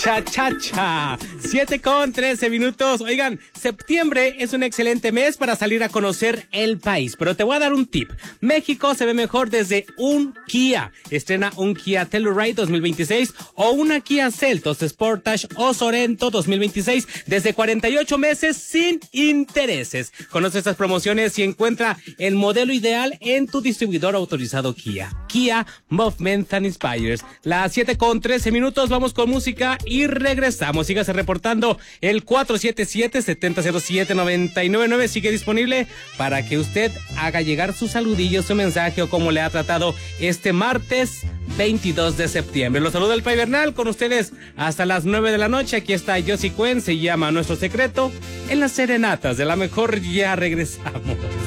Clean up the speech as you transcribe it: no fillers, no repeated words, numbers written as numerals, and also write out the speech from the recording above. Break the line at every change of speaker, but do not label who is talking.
Cha, cha, cha. 7:13. Oigan, septiembre es un excelente mes para salir a conocer el país, pero te voy a dar un tip. México se ve mejor desde un Kia. Estrena un Kia Telluride 2026 o una Kia Seltos Sportage o Sorento 2026 desde 48 meses sin intereses. Conoce estas promociones y encuentra el modelo ideal en tu distribuidor autorizado Kia. Kia Movement that Inspires. Las 7:13. Vamos con música y regresamos. Sígase reportando. El 477-7007-999 sigue disponible para que usted haga llegar su saludillo, su mensaje o cómo le ha tratado este martes 22 de septiembre. Los saluda el Pai Bernal con ustedes hasta las 9 de la noche. Aquí está Josie Cuen, se llama Nuestro Secreto en las serenatas de la mejor. Ya regresamos.